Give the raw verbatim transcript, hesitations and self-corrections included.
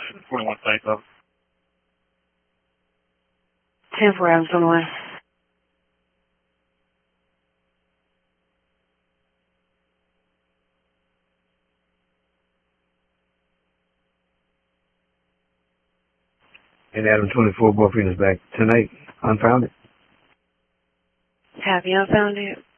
forty-one Psycho. ten four, Adams twenty-one. And Adam twenty-four, boyfriend is back tonight, unfounded. Have you unfounded?